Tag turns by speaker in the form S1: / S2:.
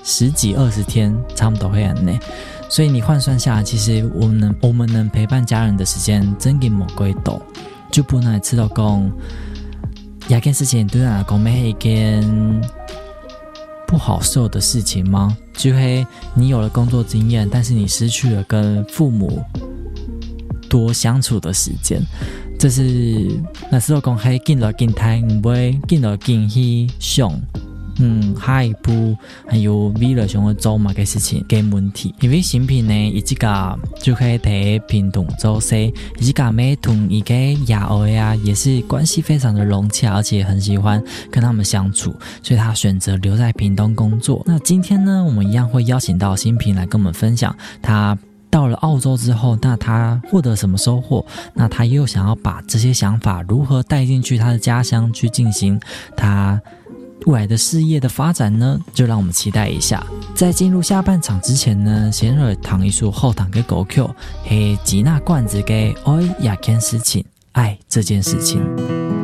S1: 10几20天，差不多会安内。所以你换算下来，其实我们能陪伴家人的时间真的没几多。就不能知道讲，这件事情对我来讲是一件不好受的事情吗？就是你有了工作经验，但是你失去了跟父母多相处的时间。这是那时候讲嘿，见到见太唔会见到见去想，下一步还有未来想要做嘛嘅事情嘅问题。因为新品呢，伊这个就可以睇平同做事，伊这个妹同伊嘅爷儿呀也是关系非常的融洽，而且很喜欢跟他们相处，所以他选择留在屏东工作。那今天呢，我们一样会邀请到新品来跟我们分享他到了澳洲之后，那他获得什么收获？那他又想要把这些想法如何带进去他的家乡去进行他未来的事业的发展呢？就让我们期待一下。在进入下半场之前呢，先来谈一首后堂的歌曲，是吉娜罐子的《爱这件事情》，爱这件事情。